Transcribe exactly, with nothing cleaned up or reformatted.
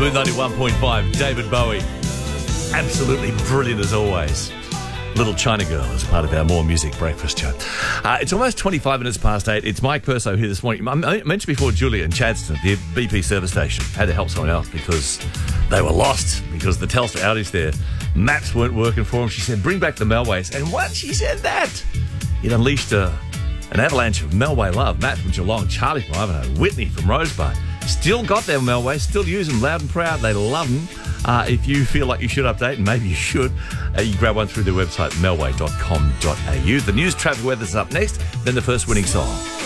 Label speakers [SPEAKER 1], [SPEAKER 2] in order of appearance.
[SPEAKER 1] Smooth ninety-one point five, David Bowie. Absolutely brilliant as always. Little China Girl as part of our More Music Breakfast show. Uh, it's almost twenty-five minutes past eight. It's Mike Perso here this morning. I mentioned before Julia in Chadstone, the B P service station, had to help someone else because they were lost because the Telstra outage there. Maps weren't working for them. She said, bring back the Melways. And once she said that, it unleashed a, an avalanche of Melway love. Matt from Geelong, Charlie from Ivanhoe, Whitney from Rosebud. Still got their Melways, still use them loud and proud. They love them. Uh, if you feel like you should update, and maybe you should, uh, you grab one through their website, melway dot com dot a u. The news, traffic, weather's up next, then the first winning song.